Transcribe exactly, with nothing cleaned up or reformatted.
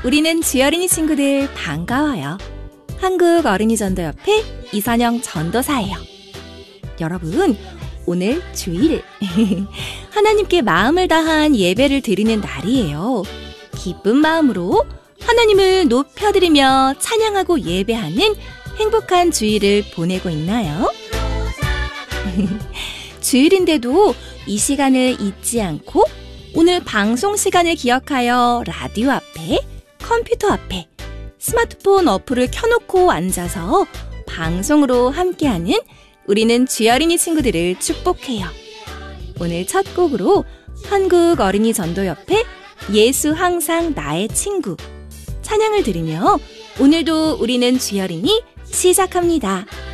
우리는 주어린이 친구들 반가워요. 한국 어린이 전도협회 이선영 전도사예요. 여러분, 오늘 주일 하나님께 마음을 다한 예배를 드리는 날이에요. 기쁜 마음으로 하나님을 높여드리며 찬양하고 예배하는 행복한 주일을 보내고 있나요? 주일인데도 이 시간을 잊지 않고 오늘 방송 시간을 기억하여 라디오 앞에, 컴퓨터 앞에, 스마트폰 어플을 켜놓고 앉아서 방송으로 함께하는 우리는 주어린이 친구들을 축복해요. 오늘 첫 곡으로 한국 어린이 전도협회 예수 항상 나의 친구 찬양을 들으며 오늘도 우리는 주어린이 시작합니다.